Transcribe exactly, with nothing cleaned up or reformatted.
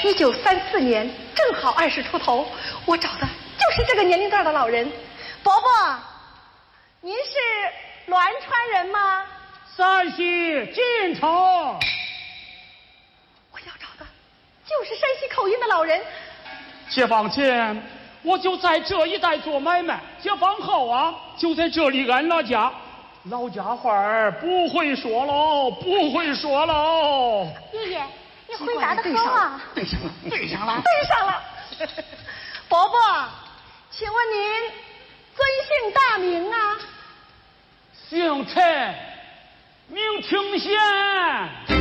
一九三四年，正好二十出头，我找的就是这个年龄段的老人。伯伯，您是栾川人吗？ 山西晋城。 我要找的就是山西口音的老人。 解放前我就在这一带做买卖，解放后啊就在这里安了家。老家话儿不会说喽，不会说喽。 爷爷，你回答的好啊！ 对上了，对上了， 对上了。伯伯，请问您尊姓大名啊？ 姓陈，名清贤。